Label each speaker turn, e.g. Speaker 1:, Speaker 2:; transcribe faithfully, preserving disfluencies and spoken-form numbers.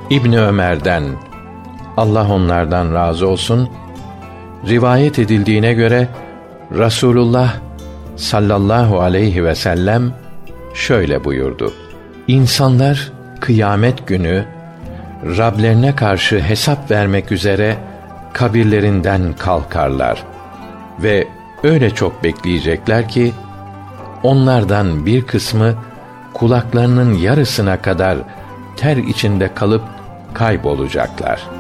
Speaker 1: İbni Ömer'den, Allah onlardan razı olsun, rivayet edildiğine göre Rasulullah sallallahu aleyhi ve sellem şöyle buyurdu: İnsanlar kıyamet günü Rablerine karşı hesap vermek üzere kabirlerinden kalkarlar ve öyle çok bekleyecekler ki onlardan bir kısmı kulaklarının yarısına kadar ter içinde kalıp kaybolacaklar.